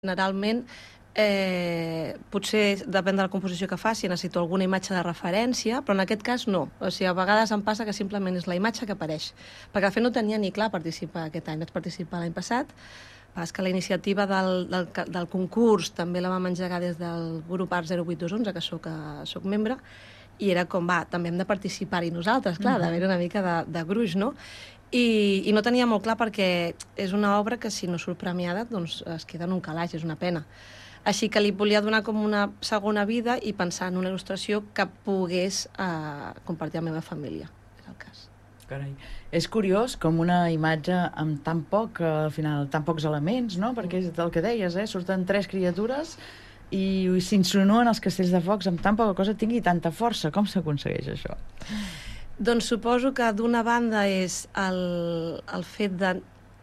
Generalment, potser depèn de la composició que faci, necessito alguna imatge de referència, però en aquest cas no. O sigui, a vegades em passa que simplement és la imatge que apareix. Perquè de fet no tenia ni clar participar aquest any. Vaig participar l'any passat. És que la iniciativa del concurs també la vam engegar des del grup Art 08211, que soc membre, i era com, també hem de participar-hi nosaltres, clar, d'haver una mica de gruix, no? I no tenia molt clar perquè és una obra que si no surt premiada doncs es queda en un calaix, és una pena. Així que li volia donar com una segona vida i pensar en una il·lustració que pogués compartir amb la meva família, és el cas. Carai. És curiós com una imatge amb tan pocs elements, no? Perquè és el que deies, surten 3 criatures i s'insinuen els castells de focs amb tan poca cosa, tingui tanta força. Com s'aconsegueix això? Doncs suposo que d'una banda és el fet de...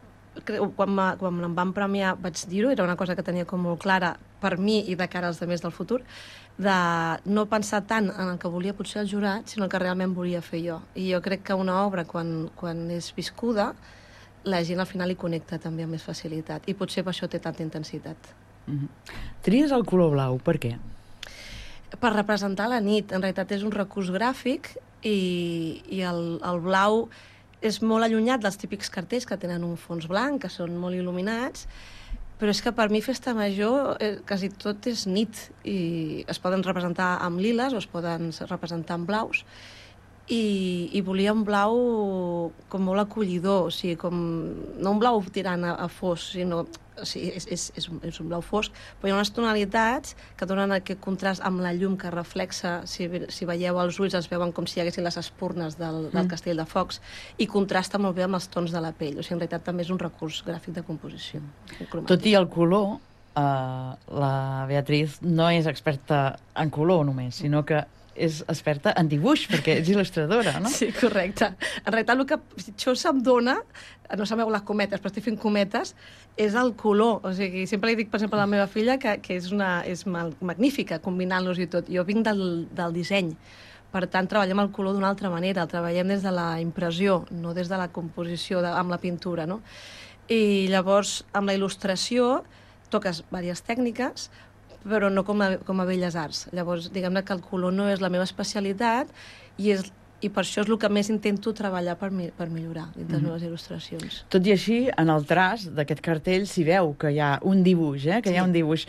Quan em van premiar vaig dir-ho, era una cosa que tenia com molt clara per mi i de cara als altres del futur, de no pensar tant en el que volia potser el jurat, sinó el que realment volia fer jo. I jo crec que una obra, quan és viscuda, la gent al final hi connecta també amb més facilitat. I potser per això té tanta intensitat. Tries el color blau, per què? Per representar la nit. En realitat és un recurs gràfic i el blau és molt allunyat dels típics cartells que tenen un fons blanc, que són molt il·luminats, però és que per mi Festa Major quasi tot és nit i es poden representar amb liles o es poden representar amb blaus i volia un blau com molt acollidor, o sigui, no un blau tirant a fosc, sinó... O sigui, és un blau fosc, però hi ha unes tonalitats que donen aquest contrast amb la llum que reflexa, si veieu els ulls es veuen com si hi haguessin les espurnes del castell de focs, i contrasta molt bé amb els tons de la pell. O sigui, en realitat també és un recurs gràfic de composició. Tot i el color, la Beatriz no és experta en color només, sinó que és experta en dibuix, perquè ets il·lustradora, no? Sí, correcte. En realitat, el que pitjor se'm dona, no sabeu les cometes, però estic fent cometes, és el color. O sigui, sempre li dic, per exemple, a la meva filla que és magnífica, combinant-los i tot. Jo vinc del disseny. Per tant, treballem el color d'una altra manera, el treballem des de la impressió, no des de la composició amb la pintura, no? I llavors, amb la il·lustració, toques diverses tècniques, però no com a belles arts. Llavors, diguem-ne que el color no és la meva especialitat i per això és el que més intento treballar per millorar dintre les meves il·lustracions. Tot i així, en el traç d'aquest cartell s'hi veu que hi ha un dibuix, que hi ha un dibuix.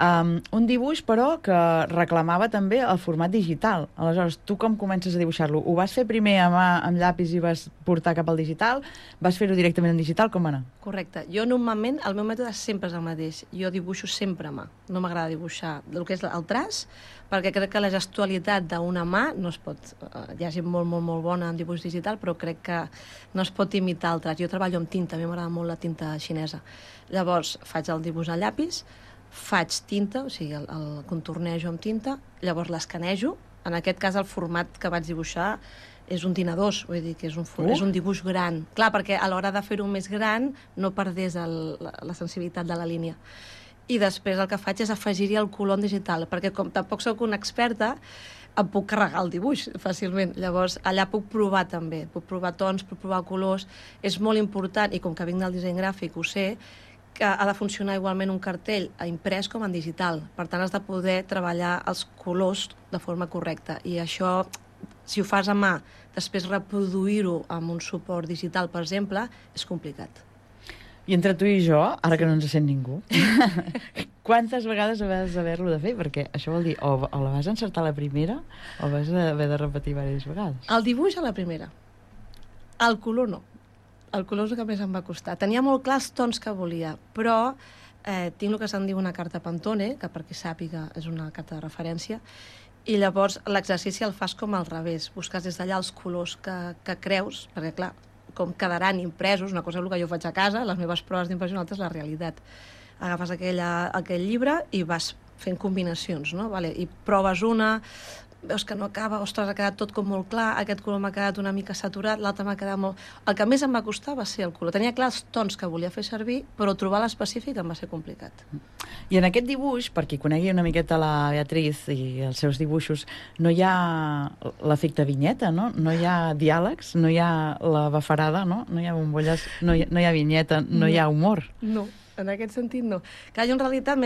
Un dibuix, però, que reclamava també el format digital. Aleshores, tu com comences a dibuixar-lo? Ho vas fer primer a mà amb llapis i vas portar cap al digital? Vas fer-ho directament en digital? Com va anar? Correcte. Jo, normalment, el meu mètode sempre és el mateix. Jo dibuixo sempre a mà. No m'agrada dibuixar el que és el traç, perquè crec que la gestualitat d'una mà no es pot... Hi ha gent molt bona en dibuix digital, però crec que no es pot imitar el traç. Jo treballo amb tinta, a mi m'agrada molt la tinta xinesa. Llavors, faig el dibuix a llapis, faig tinta, o sigui, el contornejo amb tinta, llavors l'escanejo. En aquest cas, el format que vaig dibuixar és un dinar 2, vull dir que és un dibuix gran. Clar, perquè a l'hora de fer-ho més gran no perdés la sensibilitat de la línia. I després el que faig és afegir-hi el color en digital, perquè com tampoc sóc una experta, em puc carregar el dibuix fàcilment. Llavors, allà puc provar també, puc provar tons, puc provar colors. És molt important, i com que vinc del disseny gràfic ho sé, que ha de funcionar igualment un cartell imprès com en digital. Per tant, has de poder treballar els colors de forma correcta. I això, si ho fas a mà, després reproduir-ho amb un suport digital, per exemple, és complicat. I entre tu i jo, ara que no ens sent ningú, quantes vegades vas haver-lo de fer? Perquè això vol dir, o la vas encertar a la primera, o vas haver de repetir diverses vegades. El dibuix a la primera. El color no. El color és el que més em va costar. Tenia molt clar els tons que volia, però tinc el que se'n diu una carta Pantone, que per qui sàpiga és una carta de referència, i llavors l'exercici el fas com al revés. Busques des d'allà els colors que creus, perquè clar, com quedaran impresos, una cosa és el que jo faig a casa, les meves proves d'impressió, una altra és la realitat. Agafes aquell llibre i vas fent combinacions, no? I proves una, veus que no acaba, ostres, ha quedat tot com molt clar, aquest color m'ha quedat una mica saturat, l'altre m'ha quedat molt... El que més em va costar va ser el color. Tenia clar els tons que volia fer servir, però trobar l'específic em va ser complicat. I en aquest dibuix, per qui conegui una miqueta la Beatriz i els seus dibuixos, no hi ha l'efecte vinyeta, no? No hi ha diàlegs, no hi ha la bafarada, no? No hi ha bombolles, no hi ha vinyeta, no hi ha humor. No. En aquest sentit, no. Clar, jo en realitat